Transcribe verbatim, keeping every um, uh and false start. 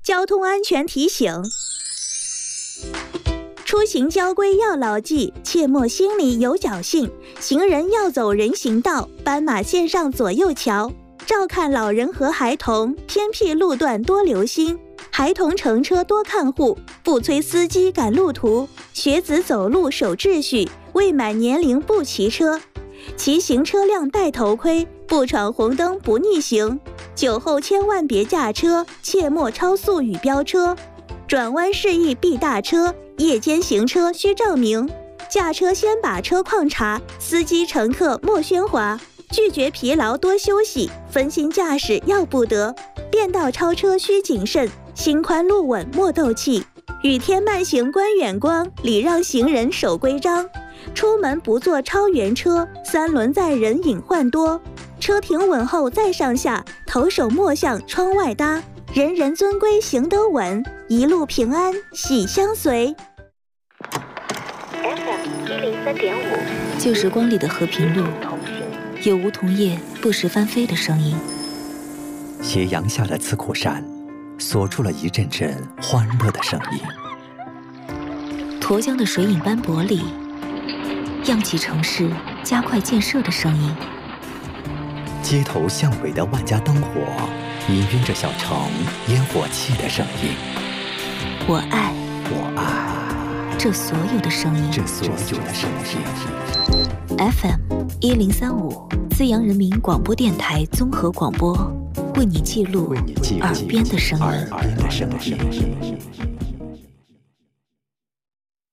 交通安全提醒：出行交规要牢记，切莫心里有侥幸。行人要走人行道，斑马线上左右瞧。照看老人和孩童，偏僻路段多留心。孩童乘车多看护，不催司机赶路途。学子走路守秩序，未满年龄不骑车。骑行车辆戴头盔，不闯红灯不逆行。酒后千万别驾车，切莫超速与飙车。转弯示意避大车，夜间行车需照明。驾车先把车况查，司机乘客莫喧哗。拒绝疲劳多休息，分心驾驶要不得。变道超车需谨慎，心宽路稳莫斗气。雨天慢行观远光，礼让行人守规章。出门不坐超员车，三轮载人隐患多。车停稳后再上下，头手莫向窗外搭。人人遵规行得稳，一路平安喜相随。 F M 一零三点五， 旧时光里的和平路，有梧桐叶不时翻飞的声音。 斜阳下的刺口山，锁住了一阵阵欢乐的声音。 沱江的水影斑驳里，漾起城市加快建设的声音。 街头巷尾的万家灯火，氤氲着小城烟火气的声音。 我爱， 我爱这所有的声音， 这所有的声音。 F M 一零三五，资阳人民广播电台综合广播，为你记录耳边的声音。 耳边的声音。